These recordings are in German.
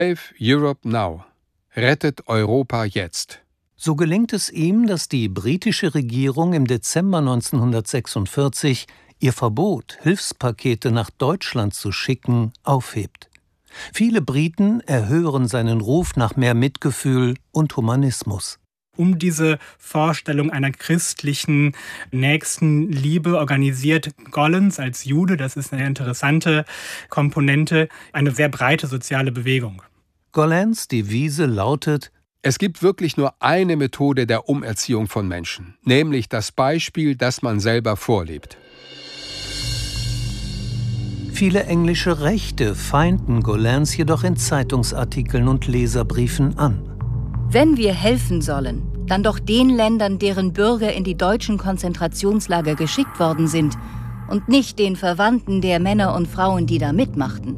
Save Europe Now. Rettet Europa jetzt. So gelingt es ihm, dass die britische Regierung im Dezember 1946 ihr Verbot, Hilfspakete nach Deutschland zu schicken, aufhebt. Viele Briten erhören seinen Ruf nach mehr Mitgefühl und Humanismus. Um diese Vorstellung einer christlichen Nächstenliebe organisiert Gollancz als Jude, das ist eine interessante Komponente, eine sehr breite soziale Bewegung. Gollancz' Devise lautet: Es gibt wirklich nur eine Methode der Umerziehung von Menschen, nämlich das Beispiel, das man selber vorlebt. Viele englische Rechte feinden Gollancz jedoch in Zeitungsartikeln und Leserbriefen an. Wenn wir helfen sollen, dann doch den Ländern, deren Bürger in die deutschen Konzentrationslager geschickt worden sind, und nicht den Verwandten der Männer und Frauen, die da mitmachten.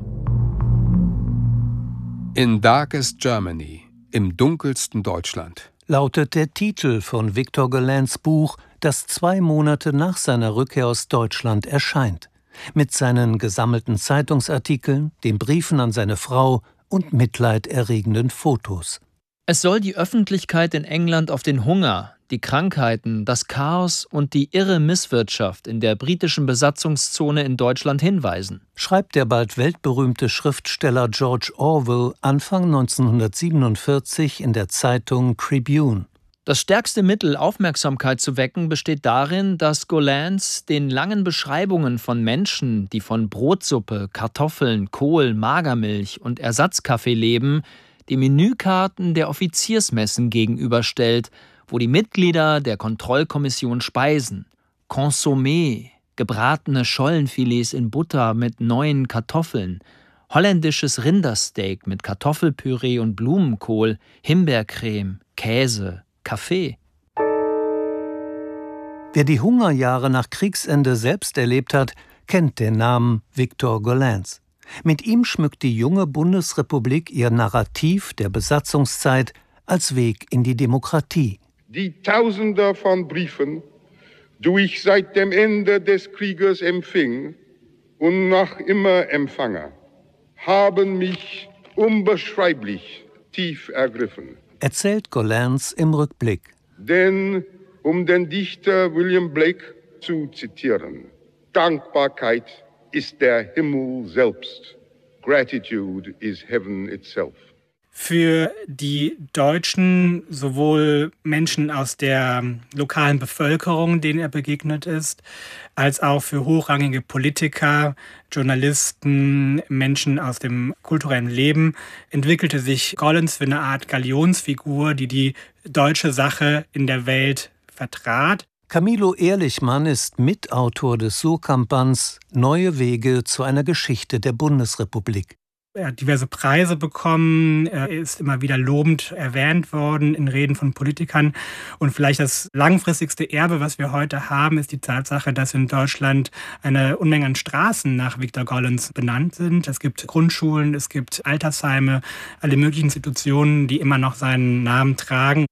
In Darkest Germany, im dunkelsten Deutschland, lautet der Titel von Victor Gollancz' Buch, das 2 Monate nach seiner Rückkehr aus Deutschland erscheint. Mit seinen gesammelten Zeitungsartikeln, den Briefen an seine Frau und mitleiderregenden Fotos. Es soll die Öffentlichkeit in England auf den Hunger, die Krankheiten, das Chaos und die irre Misswirtschaft in der britischen Besatzungszone in Deutschland hinweisen, schreibt der bald weltberühmte Schriftsteller George Orwell Anfang 1947 in der Zeitung Tribune. Das stärkste Mittel, Aufmerksamkeit zu wecken, besteht darin, dass Gollancz den langen Beschreibungen von Menschen, die von Brotsuppe, Kartoffeln, Kohl, Magermilch und Ersatzkaffee leben, die Menükarten der Offiziersmessen gegenüberstellt, wo die Mitglieder der Kontrollkommission speisen. Consommé, gebratene Schollenfilets in Butter mit neuen Kartoffeln, holländisches Rindersteak mit Kartoffelpüree und Blumenkohl, Himbeercreme, Käse, Kaffee. Wer die Hungerjahre nach Kriegsende selbst erlebt hat, kennt den Namen Victor Gollancz. Mit ihm schmückt die junge Bundesrepublik ihr Narrativ der Besatzungszeit als Weg in die Demokratie. Die Tausende von Briefen, die ich seit dem Ende des Krieges empfing und noch immer empfange, haben mich unbeschreiblich tief ergriffen. Erzählt Gollancz im Rückblick. Denn, um den Dichter William Blake zu zitieren, Dankbarkeit ist der Himmel selbst. Gratitude is heaven itself. Für die Deutschen, sowohl Menschen aus der lokalen Bevölkerung, denen er begegnet ist, als auch für hochrangige Politiker, Journalisten, Menschen aus dem kulturellen Leben, entwickelte sich Gollancz für eine Art Galionsfigur, die die deutsche Sache in der Welt vertrat. Camilo Ehrlichmann ist Mitautor des Surkamp-Bands Neue Wege zu einer Geschichte der Bundesrepublik. Er hat diverse Preise bekommen, er ist immer wieder lobend erwähnt worden in Reden von Politikern. Und vielleicht das langfristigste Erbe, was wir heute haben, ist die Tatsache, dass in Deutschland eine Unmenge an Straßen nach Victor Gollancz benannt sind. Es gibt Grundschulen, es gibt Altersheime, alle möglichen Institutionen, die immer noch seinen Namen tragen.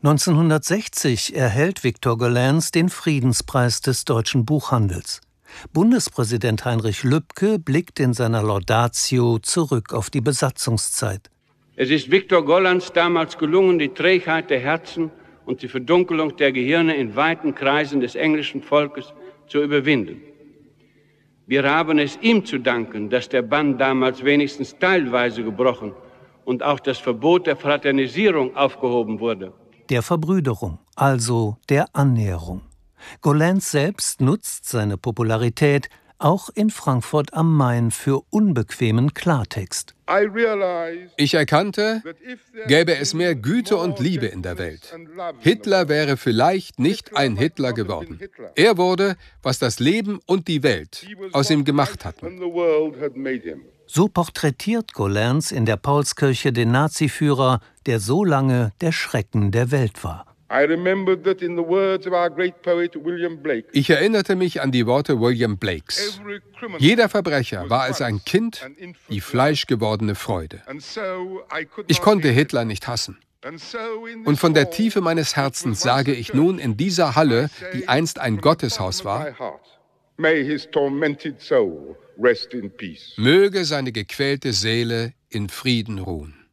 1960 erhält Victor Gollancz den Friedenspreis des deutschen Buchhandels. Bundespräsident Heinrich Lübke blickt in seiner Laudatio zurück auf die Besatzungszeit. Es ist Victor Gollancz damals gelungen, die Trägheit der Herzen und die Verdunkelung der Gehirne in weiten Kreisen des englischen Volkes zu überwinden. Wir haben es ihm zu danken, dass der Bann damals wenigstens teilweise gebrochen und auch das Verbot der Fraternisierung aufgehoben wurde. Der Verbrüderung, also der Annäherung. Gollancz selbst nutzt seine Popularität auch in Frankfurt am Main für unbequemen Klartext. Ich erkannte, gäbe es mehr Güte und Liebe in der Welt. Hitler wäre vielleicht nicht ein Hitler geworden. Er wurde, was das Leben und die Welt aus ihm gemacht hatten. So porträtiert Gollancz in der Paulskirche den Naziführer, der so lange der Schrecken der Welt war. Ich erinnerte mich an die Worte William Blakes. Jeder Verbrecher war als ein Kind die fleischgewordene Freude. Ich konnte Hitler nicht hassen. Und von der Tiefe meines Herzens sage ich nun in dieser Halle, die einst ein Gotteshaus war, möge seine gequälte Seele in Frieden ruhen.